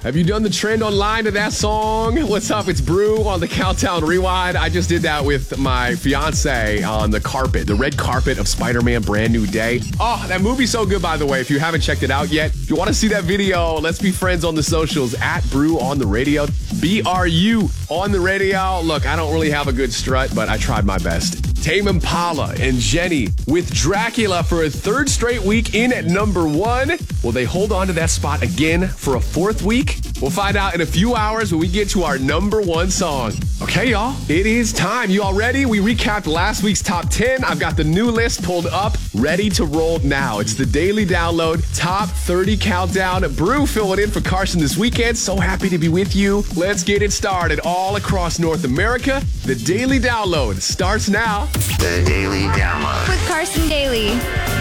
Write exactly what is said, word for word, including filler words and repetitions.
Have you done the trend online to that song? What's up? It's Brew on the Countdown Rewind. I just did that with my fiance on the carpet, the red carpet of Spider-Man Brand New Day. Oh, that movie's so good, by the way. If you haven't checked it out yet, if you want to see that video, let's be friends on the socials at Brew on the Radio. B R U on the radio. Look, I don't really have a good strut, but I tried my best. Tame Impala and Jenny with Dracula for a third straight week in at number one. Will they hold on to that spot again for a fourth week? We'll find out in a few hours when we get to our number one song. Okay, y'all, it is time. You all ready? We recapped last week's top ten. I've got the new list pulled up, ready to roll now. It's the Daily Download Top thirty Countdown. Brew filling in for Carson this weekend. So happy to be with you. Let's get it started all across North America. The Daily Download starts now. The Daily Download with Carson Daly.